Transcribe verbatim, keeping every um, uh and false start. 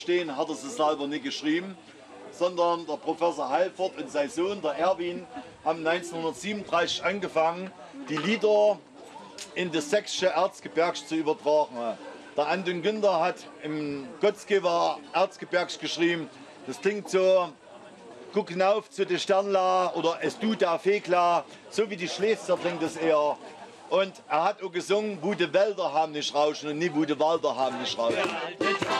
stehen, hat er sie selber nicht geschrieben, sondern der Professor Halford und sein Sohn, der Erwin, haben neunzehnhundertsiebenunddreißig angefangen, die Lieder in das sächsische Erzgebirge zu übertragen. Der Anton Günther hat im Gottsgeber Erzgebirge geschrieben, das klingt so, guck hinauf zu den Sternla oder es tut der Fekla, so wie die Schleszer klingt es eher. Und er hat auch gesungen, wo die Wälder haben nicht rauschen und nie wo die Wälder haben nicht rauschen.